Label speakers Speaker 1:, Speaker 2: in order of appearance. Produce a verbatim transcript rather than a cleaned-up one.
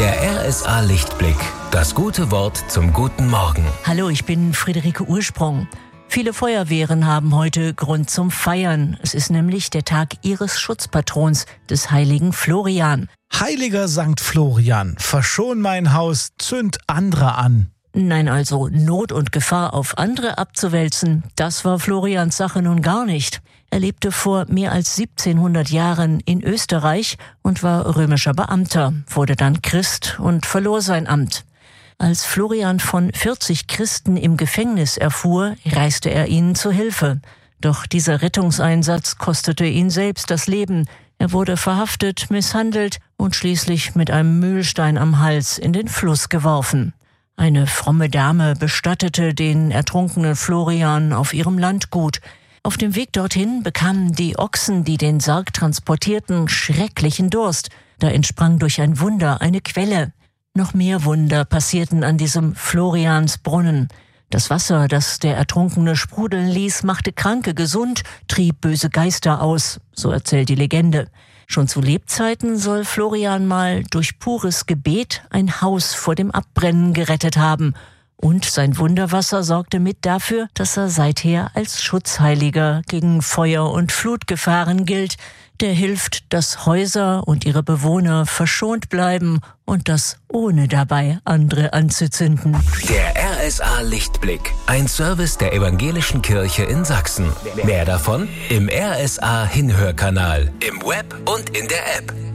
Speaker 1: Der R S A Lichtblick. Das gute Wort zum guten Morgen.
Speaker 2: Hallo, ich bin Friederike Ursprung. Viele Feuerwehren haben heute Grund zum Feiern. Es ist nämlich der Tag ihres Schutzpatrons, des heiligen Florian.
Speaker 3: Heiliger Sankt Florian, verschon mein Haus, zünd andere an.
Speaker 2: Nein, also Not und Gefahr auf andere abzuwälzen, das war Florians Sache nun gar nicht. Er lebte vor mehr als siebzehnhundert Jahren in Österreich und war römischer Beamter, wurde dann Christ und verlor sein Amt. Als Florian von vierzig Christen im Gefängnis erfuhr, reiste er ihnen zu Hilfe. Doch dieser Rettungseinsatz kostete ihn selbst das Leben. Er wurde verhaftet, misshandelt und schließlich mit einem Mühlstein am Hals in den Fluss geworfen. Eine fromme Dame bestattete den ertrunkenen Florian auf ihrem Landgut. Auf dem Weg dorthin bekamen die Ochsen, die den Sarg transportierten, schrecklichen Durst. Da entsprang durch ein Wunder eine Quelle. Noch mehr Wunder passierten an diesem Floriansbrunnen. Das Wasser, das der Ertrunkene sprudeln ließ, machte Kranke gesund, trieb böse Geister aus, so erzählt die Legende. Schon zu Lebzeiten soll Florian mal durch pures Gebet ein Haus vor dem Abbrennen gerettet haben. Und sein Wunderwasser sorgte mit dafür, dass er seither als Schutzheiliger gegen Feuer- und Flutgefahren gilt, der hilft, dass Häuser und ihre Bewohner verschont bleiben und das ohne dabei andere anzuzünden.
Speaker 1: Der R S A Lichtblick, ein Service der Evangelischen Kirche in Sachsen. Mehr davon im R S A Hinhörkanal, im Web und in der App.